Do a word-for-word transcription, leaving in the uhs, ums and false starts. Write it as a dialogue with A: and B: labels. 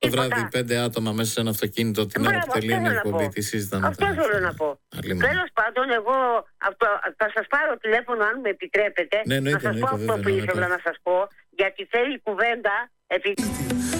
A: Το βράδυ πέντε άτομα μέσα σε ένα αυτοκίνητο την ώρα που τελείωνε η εκπομπή, τι συζητάμε.
B: Αυτό θέλω να πω. Τέλος πάντων, εγώ αυτό, θα σας πάρω τηλέφωνο αν με επιτρέπετε.
A: Ναι,
B: να σας πω αυτό που ήθελα να σας πω, γιατί θέλει κουβέντα. Επί...